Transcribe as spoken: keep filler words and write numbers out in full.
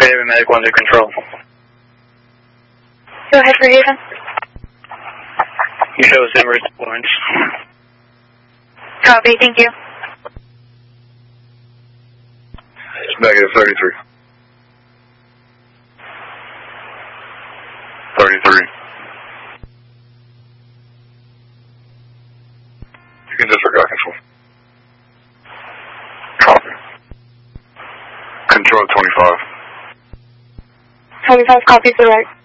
Haven, Medic one to control. Go ahead for Haven. You show us Emirates Orange. Copy, thank you. It's negative thirty-three. thirty-three. You can disregard control. Copy. Control twenty-five. twenty-five copies the right.